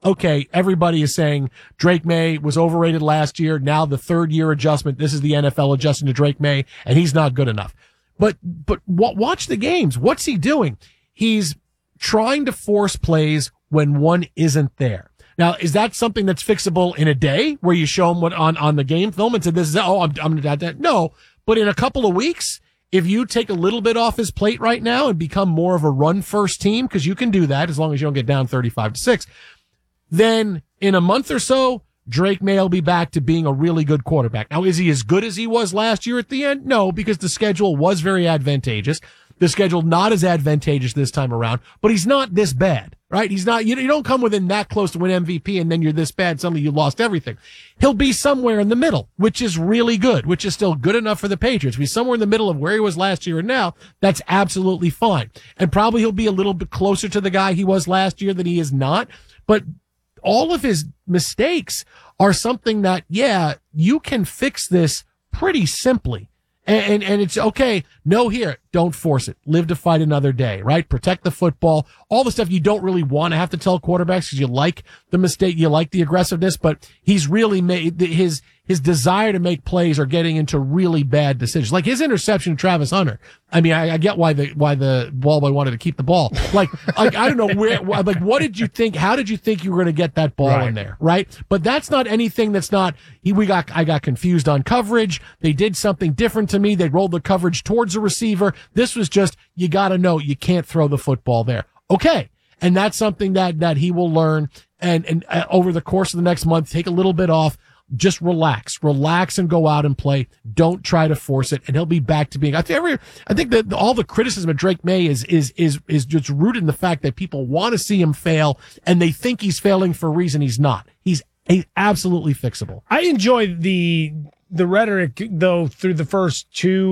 okay, everybody is saying Drake May was overrated last year. Now the third year adjustment. This is the NFL adjusting to Drake May, and he's not good enough. But watch the games. What's he doing? He's trying to force plays when one isn't there. Now, is that something that's fixable in a day where you show him what on the game film and say, this is, I'm going to do that? No, but in a couple of weeks, if you take a little bit off his plate right now and become more of a run first team, because you can do that as long as you don't get down 35-6, then in a month or so, Drake May will be back to being a really good quarterback. Now, is he as good as he was last year at the end? No, because the schedule was very advantageous. The schedule not as advantageous this time around, but he's not this bad, right? He's not, you don't come within that close to win MVP and then you're this bad, suddenly you lost everything. He'll be somewhere in the middle, which is really good, which is still good enough for the Patriots. He's somewhere in the middle of where he was last year and now. That's absolutely fine. And probably he'll be a little bit closer to the guy he was last year than he is not. But all of his mistakes are something that, yeah, you can fix this pretty simply. And it's okay. No, here, don't force it. Live to fight another day, right? Protect the football. All the stuff you don't really want to have to tell quarterbacks because you like the mistake, you like the aggressiveness, but he's really made his desire to make plays are getting into really bad decisions. Like his interception to Travis Hunter. I mean, I get why the ball boy wanted to keep the ball. Like I don't know what did you think? How did you think you were going to get that ball in there? Right. But that's not anything that's not, I got confused on coverage. They did something different to me. They rolled the coverage towards the receiver. This was just, you got to know you can't throw the football there. Okay. And that's something that he will learn and over the course of the next month, take a little bit off. Just relax and go out and play. Don't try to force it. And he'll be back to being, I think that all the criticism of Drake May is just rooted in the fact that people want to see him fail and they think he's failing for a reason he's not. He's absolutely fixable. I enjoy the rhetoric though through the first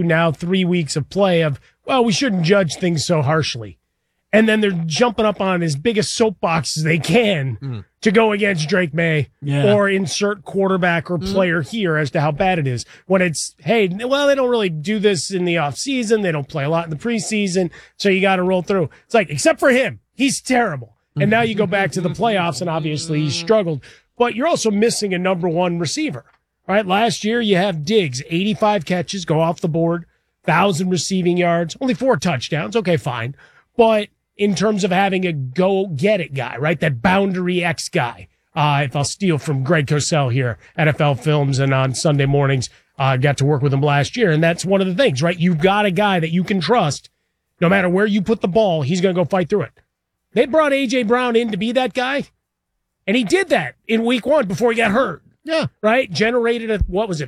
3 weeks of play of, well, we shouldn't judge things so harshly. And then they're jumping up on as big a soapbox as they can to go against Drake May or insert quarterback or player here as to how bad it is. When it's, hey, well, they don't really do this in the offseason. They don't play a lot in the preseason, so you got to roll through. It's like, except for him, he's terrible. And now you go back to the playoffs, and obviously he's struggled. But you're also missing a number one receiver, right? Last year you have Diggs, 85 catches, go off the board, 1,000 receiving yards, only 4 touchdowns. Okay, fine. But in terms of having a go-get-it guy, right? That boundary X guy. If I'll steal from Greg Cosell here, NFL Films, and on Sunday mornings, got to work with him last year. And that's one of the things, right? You've got a guy that you can trust. No matter where you put the ball, he's going to go fight through it. They brought A.J. Brown in to be that guy, and he did that in week 1 before he got hurt. Yeah. Right? Generated a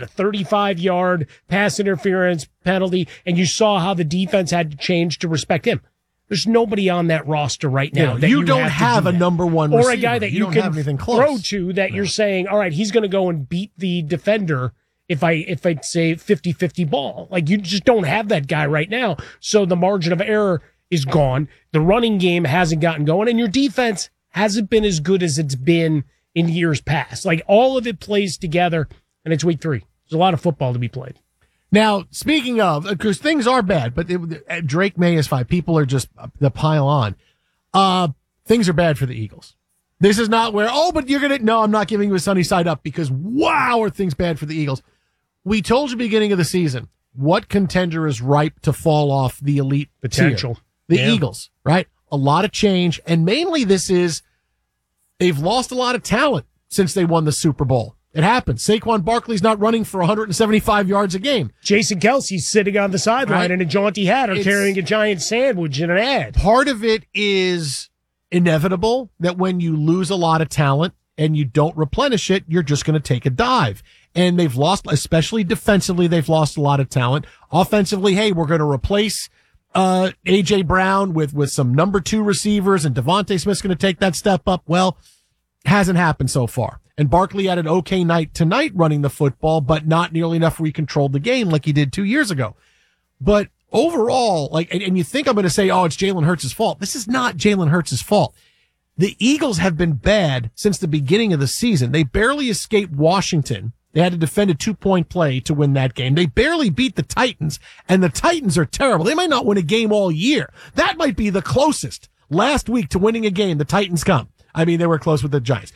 35-yard pass interference penalty, and you saw how the defense had to change to respect him. There's nobody on that roster right now. You don't have a number one receiver. Or a guy that you can throw to that you're saying, all right, he's going to go and beat the defender if I say 50-50 ball. Like, you just don't have that guy right now. So the margin of error is gone. The running game hasn't gotten going, and your defense hasn't been as good as it's been in years past. Like, all of it plays together, and it's week 3. There's a lot of football to be played. Now, speaking of, because things are bad, but Drake May is fine. People are just the pile on. Things are bad for the Eagles. This is not where, but no, I'm not giving you a sunny side up because wow, are things bad for the Eagles. We told you beginning of the season, what contender is ripe to fall off the elite potential? Tier? The Eagles, right? A lot of change. And mainly they've lost a lot of talent since they won the Super Bowl. It happens. Saquon Barkley's not running for 175 yards a game. Jason Kelsey's sitting on the sideline in a jaunty hat or carrying a giant sandwich in an ad. Part of it is inevitable that when you lose a lot of talent and you don't replenish it, you're just going to take a dive. And they've lost, especially defensively, they've lost a lot of talent. Offensively, hey, we're going to replace A.J. Brown with some number 2 receivers, and Devontae Smith's going to take that step up. Well, hasn't happened so far. And Barkley had an okay night tonight running the football, but not nearly enough where he controlled the game like he did 2 years ago. But overall, and you think I'm going to say, it's Jalen Hurts' fault. This is not Jalen Hurts' fault. The Eagles have been bad since the beginning of the season. They barely escaped Washington. They had to defend a 2-point play to win that game. They barely beat the Titans, and the Titans are terrible. They might not win a game all year. That might be the closest last week to winning a game the Titans come. I mean, they were close with the Giants.